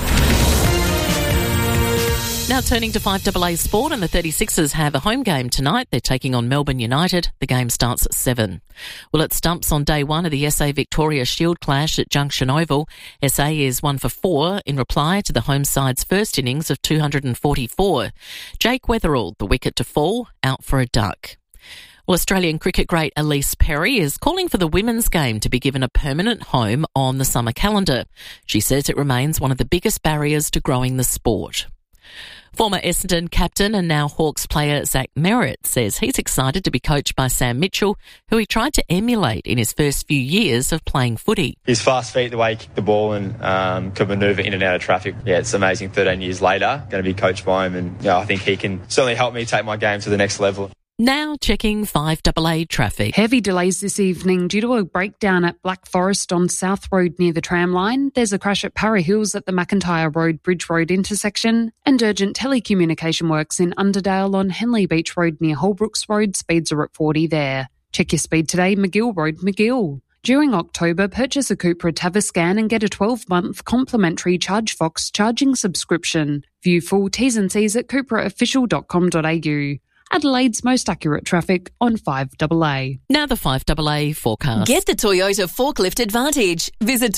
Now turning to 5AA sport, and the 36ers have a home game tonight. They're taking on Melbourne United. The game starts at 7. Well, it stumps on day 1 of the SA Victoria Shield clash at Junction Oval. SA is 1 for 4 in reply to the home side's first innings of 244. Jake Weatherall, the wicket to fall, out for a duck. Well, Australian cricket great Elise Perry is calling for the women's game to be given a permanent home on the summer calendar. She says it remains one of the biggest barriers to growing the sport. Former Essendon captain and now Hawks player Zach Merritt says he's excited to be coached by Sam Mitchell, who he tried to emulate in his first few years of playing footy. His fast feet, the way he kicked the ball and could manoeuvre in and out of traffic. Yeah, it's amazing 13 years later, going to be coached by him, and I think he can certainly help me take my game to the next level. Now checking 5AA traffic. Heavy delays this evening due to a breakdown at Black Forest on South Road near the tramline. There's a crash at Parra Hills at the McIntyre Road Bridge Road intersection, and urgent telecommunication works in Underdale on Henley Beach Road near Holbrooks Road. Speeds are at 40 there. Check your speed today, McGill Road, McGill. During October, purchase a Cupra Tavascan and get a 12-month complimentary ChargeFox charging subscription. View full T's and C's at cupraofficial.com.au. Adelaide's most accurate traffic on 5AA. Now the 5AA forecast. Get the Toyota Forklift Advantage. Visit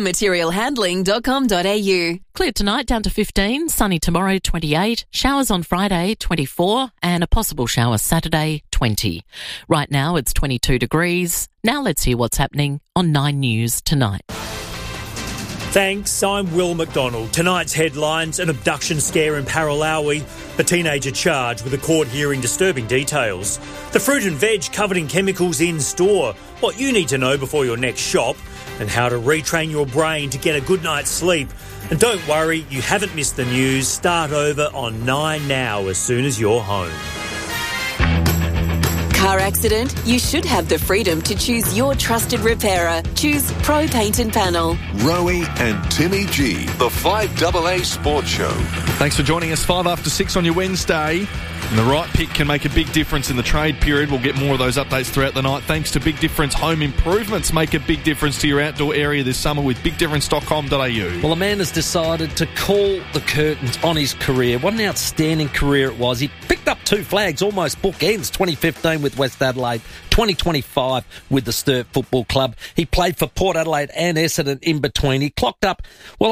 toyotamaterialhandling.com.au. Clear tonight down to 15, sunny tomorrow 28, showers on Friday 24, and a possible shower Saturday 20. Right now it's 22 degrees. Now let's hear what's happening on 9 News tonight. Thanks, I'm Will McDonald. Tonight's headlines: an abduction scare in Paralawi, a teenager charged with a court hearing disturbing details, the fruit and veg covered in chemicals in store, what you need to know before your next shop, and how to retrain your brain to get a good night's sleep. And don't worry, you haven't missed the news. Start over on 9 Now as soon as you're home. Car accident? You should have the freedom to choose your trusted repairer. Choose Pro Paint and Panel. Rowie and Timmy G, the 5AA Sports Show. Thanks for joining us 5 after 6 on your Wednesday. And the right pick can make a big difference in the trade period. We'll get more of those updates throughout the night. Thanks to Big Difference Home Improvements. Make a big difference to your outdoor area this summer with bigdifference.com.au. Well, a man has decided to call the curtains on his career. What an outstanding career it was. He picked up 2 flags, almost bookends, 2015 with West Adelaide, 2025 with the Sturt Football Club. He played for Port Adelaide and Essendon in between. He clocked up,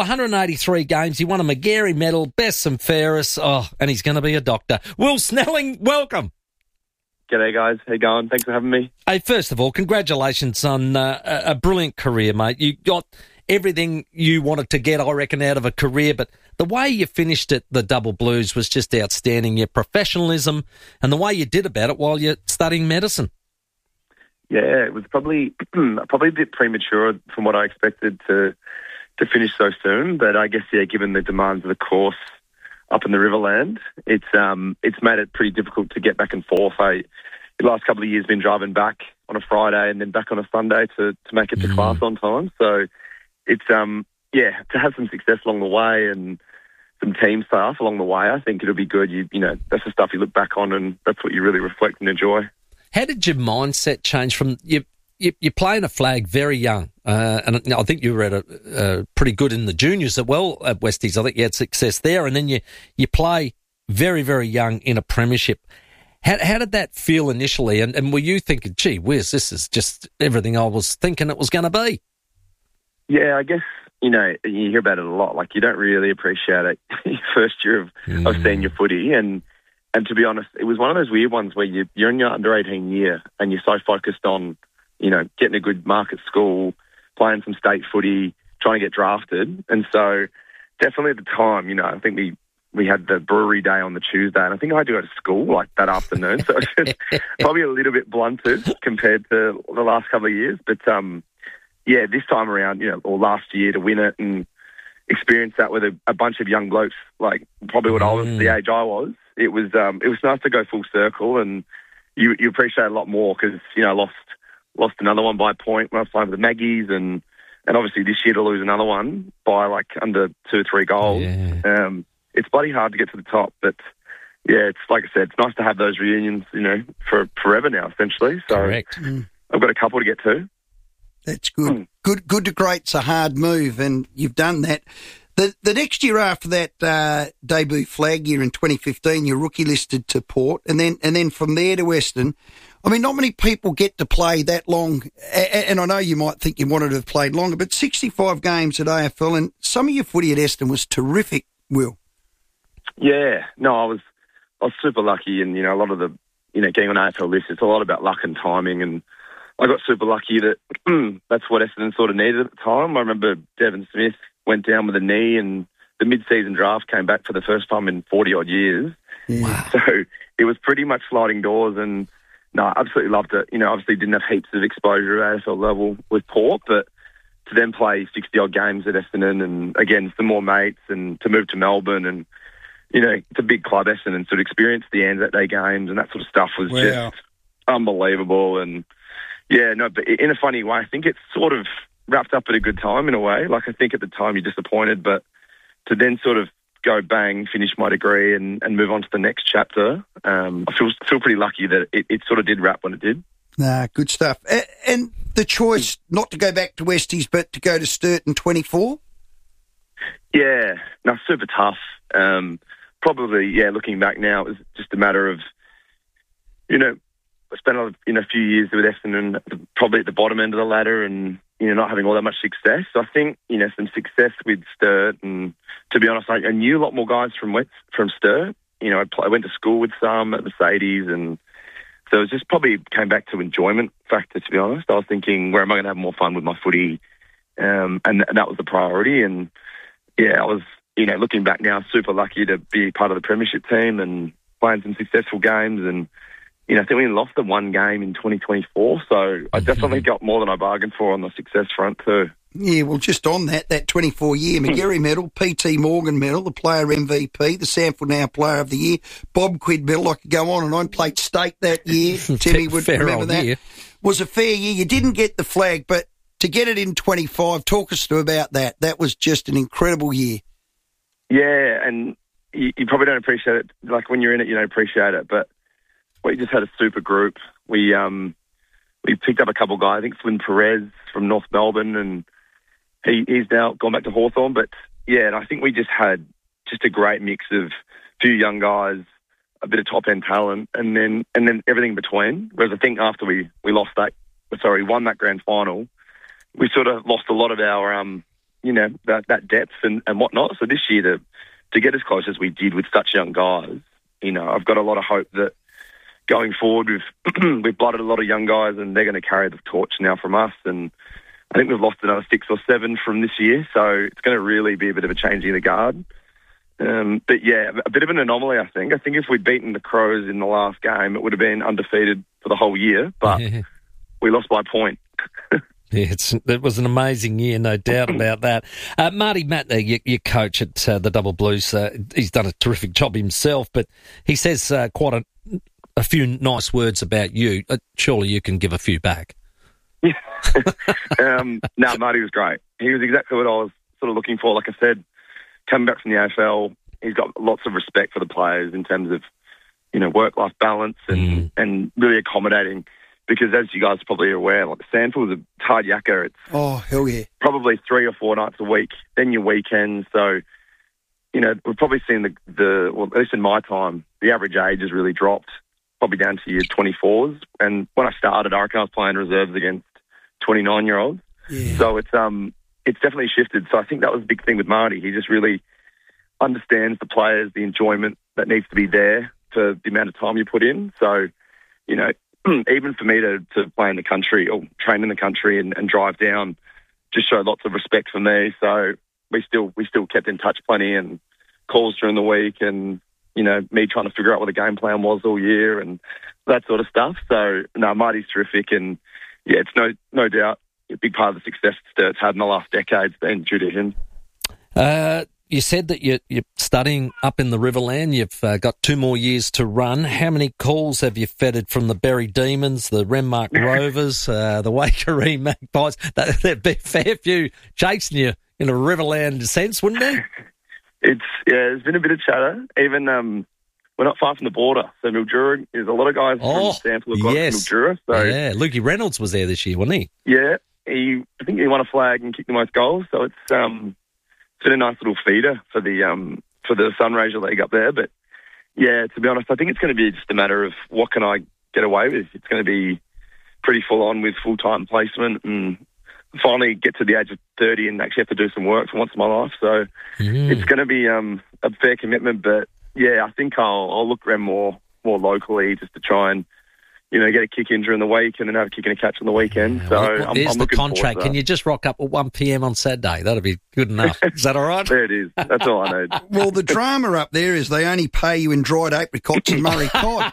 183 games. He won a Magarey medal, best and fairest. And he's going to be a doctor. Will Snelling, welcome. G'day, guys. How you going? Thanks for having me. Hey, first of all, congratulations on a brilliant career, mate. You got everything you wanted to get, I reckon, out of a career, but the way you finished at the Double Blues was just outstanding. Your professionalism and the way you did about it while you're studying medicine. Yeah, it was probably a bit premature from what I expected to finish so soon, but I guess, given the demands of the course up in the Riverland, it's made it pretty difficult to get back and forth. The last couple of years been driving back on a Friday and then back on a Sunday to make it to class on time. So it's to have some success along the way and some team stuff along the way, I think it'll be good. You know, that's the stuff you look back on and that's what you really reflect and enjoy. How did your mindset change from you're playing a flag very young, and I think you were at a pretty good in the juniors as well at Westies. I think you had success there, and then you play very, very young in a premiership. How did that feel initially? And were you thinking, gee whiz, this is just everything I was thinking it was going to be? Yeah, I guess, you hear about it a lot. Like, you don't really appreciate it your first year of senior footy. And to be honest, it was one of those weird ones where you're in your under-18 year and you're so focused on, getting a good mark at school, playing some state footy, trying to get drafted. And so definitely at the time, I think we had the brewery day on the Tuesday, and I think I had to go to school like that afternoon. So it's probably a little bit blunted compared to the last couple of years. But, this time around, or last year to win it and experience that with a bunch of young blokes, like probably what I was the age I was, it was nice to go full circle, and you appreciate it a lot more because, lost another one by a point when I was playing with the Maggies, and obviously this year to lose another one by like under 2 or 3 goals. Yeah. It's bloody hard to get to the top, but it's like I said, it's nice to have those reunions, for forever now, essentially. So correct. I've got a couple to get to. That's good. Good to great's a hard move, and you've done that. The next year after that debut flag year in 2015, you're rookie listed to Port, and then from there to Western. I mean, not many people get to play that long, and I know you might think you wanted to have played longer, but 65 games at AFL, and some of your footy at Eston was terrific, Will. Yeah, no, I was super lucky, and a lot of the getting on AFL lists, it's a lot about luck and timing, and I got super lucky that that's what Essendon sort of needed at the time. I remember Devon Smith went down with a knee, and the mid-season draft came back for the first time in 40-odd years. Wow. So it was pretty much sliding doors, and no, I absolutely loved it. Obviously didn't have heaps of exposure at AFL level with Port, but to then play 60-odd games at Essendon and, again, some more mates, and to move to Melbourne and, it's a big club, Essendon, sort of experience the Anzac Day games and that sort of stuff was just unbelievable. And, but in a funny way, I think it's sort of wrapped up at a good time in a way. Like, I think at the time you're disappointed, but to then sort of go bang, finish my degree and move on to the next chapter, I feel pretty lucky that it sort of did wrap when it did. Nah, good stuff. And the choice not to go back to Westies but to go to Sturt in 24? Yeah, no, super tough. Probably, looking back now, it was just a matter of, I spent a few years with Essendon, probably at the bottom end of the ladder, and not having all that much success. So I think some success with Sturt, and to be honest, I knew a lot more guys from Sturt. I went to school with some at Mercedes, and so it just probably came back to enjoyment factor. To be honest, I was thinking, where am I going to have more fun with my footy, and that was the priority. And I was looking back now, super lucky to be part of the premiership team and playing some successful games. And I think we lost the one game in 2024, so I definitely got more than I bargained for on the success front too. Yeah, well, just on that 24-year Magarey medal, P.T. Morgan medal, the player MVP, the Sample Now Player of the Year, Bob Quid medal. I could go on and on. Played state that year. Timmy would remember that. Year. Was a fair year. You didn't get the flag, but to get it in 25, talk us about that. That was just an incredible year. Yeah, and you probably don't appreciate it. Like when you're in it, you don't appreciate it. But we just had a super group. We picked up a couple of guys. I think Flynn Perez from North Melbourne, and he's now gone back to Hawthorn. But yeah, and I think we just had just a great mix of a few young guys, a bit of top end talent, and then everything in between. Whereas I think after we won that grand final, we sort of lost a lot of our that depth and whatnot. So this year to get as close as we did with such young guys, I've got a lot of hope that going forward we've blooded a lot of young guys and they're going to carry the torch now from us. And I think we've lost another 6 or 7 from this year, so it's going to really be a bit of a changing of the guard. But yeah, a bit of an anomaly, I think. I think if we'd beaten the Crows in the last game, it would have been undefeated for the whole year, but we lost by a point. Yeah, it was an amazing year, no doubt about that. Marty Matt, your coach at the Double Blues, he's done a terrific job himself, but he says quite a few nice words about you. Surely you can give a few back. Yeah. No, Marty was great. He was exactly what I was sort of looking for. Like I said, coming back from the AFL, he's got lots of respect for the players in terms of, work-life balance and really accommodating. Because as you guys probably are aware, like Sandford was a hard yakka. It's hell yeah, probably 3 or 4 nights a week. Then your weekends. So, we've probably seen well, at least in my time, the average age has really dropped, probably down to your 24s. And when I started, I reckon I was playing reserves against 29-year-olds. Yeah. So it's definitely shifted. So I think that was a big thing with Marty. He just really understands the players, the enjoyment that needs to be there for the amount of time you put in. So, even for me to play in the country or train in the country and drive down just showed lots of respect for me. So we still kept in touch plenty and calls during the week and, me trying to figure out what the game plan was all year and that sort of stuff. So, no, Marty's terrific and, yeah, it's no doubt a big part of the success Sturt's had in the last decade's been due to him. You said that you're studying up in the Riverland. You've got 2 more years to run. How many calls have you feted from the Berry Demons, the Renmark Rovers, the Waikerie Magpies? There'd be a fair few chasing you in a Riverland sense, wouldn't there? There's been a bit of chatter. Even we're not far from the border. So Mildura, there's a lot of guys from Stanford who've gone to Mildura. So, yeah, Lukey Reynolds was there this year, wasn't he? Yeah, I think he won a flag and kicked the most goals. So it's been a nice little feeder for the Sunraysia League up there. But yeah, to be honest, I think it's going to be just a matter of what can I get away with. It's going to be pretty full on with full-time placement and finally get to the age of 30 and actually have to do some work for once in my life. So it's going to be a fair commitment. But yeah, I think I'll look around more locally just to try and get a kick in during the week and then have a kick and a catch on the weekend. So I'm there's the looking contract. forward to Can you just rock up at 1 p.m. on Saturday? That'll be good enough. Is that all right? There it is. That's all I need. Well, the drama up there is they only pay you in dried apricots and Murray cod.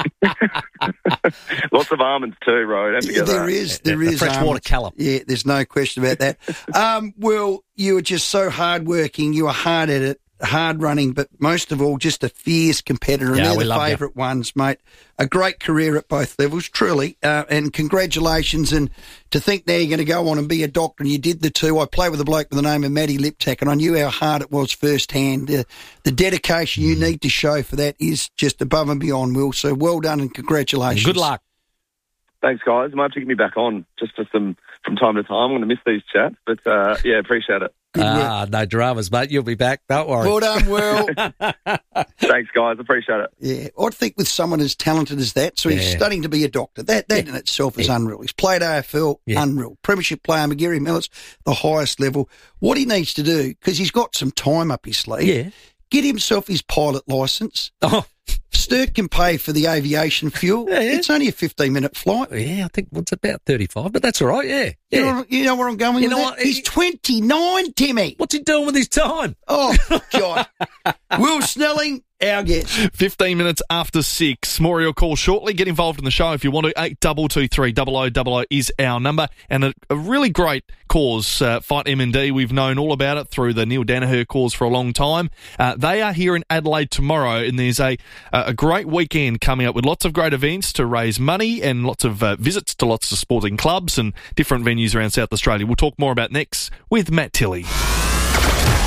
Lots of almonds too, Ro. Don't forget There is freshwater callum. Yeah, there's no question about that. Well, you were just so hardworking. You were hard at it. Hard running, but most of all, just a fierce competitor. And they're the favourite ones, mate. A great career at both levels, truly. And congratulations. And to think now you're going to go on and be a doctor, and you did the 2. I play with a bloke with the name of Matty Liptak, and I knew how hard it was firsthand. The dedication you need to show for that is just above and beyond, Will. So well done and congratulations. Good luck. Thanks, guys. You might have to get me back on just for from time to time. I'm going to miss these chats, but yeah, appreciate it. No dramas, mate. You'll be back. Don't worry. Well done, Will. Thanks, guys. Appreciate it. Yeah, I think with someone as talented as that, so he's studying to be a doctor. That in itself is unreal. He's played AFL, unreal. Premiership player, McGarry Miller's the highest level. What he needs to do, because he's got some time up his sleeve, get himself his pilot licence. Sturt can pay for the aviation fuel. It's only a 15-minute flight. Yeah, I think it's about 35, but that's all right, yeah. You know where I'm going with that? What? He's 29, Timmy. What's he doing with his time? Oh, God. Will Snelling, our guest. 15 minutes after 6. More of your call shortly. Get involved in the show if you want to. 8223 0000 is our number. And a really great cause, Fight MND. We've known all about it through the Neil Danaher cause for a long time. They are here in Adelaide tomorrow, and there's a great weekend coming up with lots of great events to raise money and lots of visits to lots of sporting clubs and different venues around South Australia. We'll talk more about next with Matt Tilley.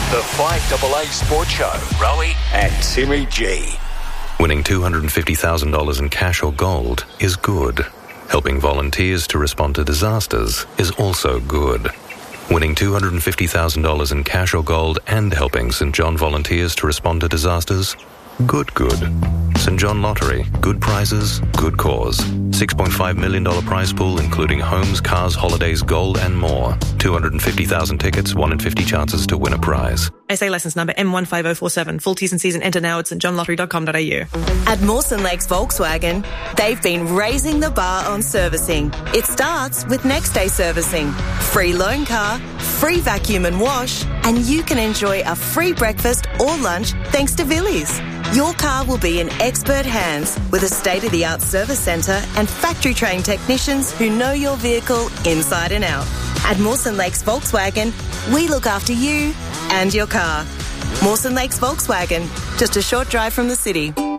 The 5AA Sports Show. Rowie and Timmy G. Winning $250,000 in cash or gold is good. Helping volunteers to respond to disasters is also good. Winning $250,000 in cash or gold and helping St John volunteers to respond to disasters? Good. St John Lottery. Good prizes, good cause. $6.5 million prize pool including homes, cars, holidays, gold and more. 250,000 tickets, 1 in 50 chances to win a prize. SA licence number M15047. Full T's and C's and enter now at stjohnlottery.com.au. At Mawson Lakes Volkswagen, they've been raising the bar on servicing. It starts with next day servicing. Free loan car, free vacuum and wash, and you can enjoy a free breakfast or lunch thanks to Villies. Your car will be in expert hands with a state-of-the-art service centre and factory-trained technicians who know your vehicle inside and out. At Mawson Lakes Volkswagen, we look after you and your car. Mawson Lakes Volkswagen, just a short drive from the city.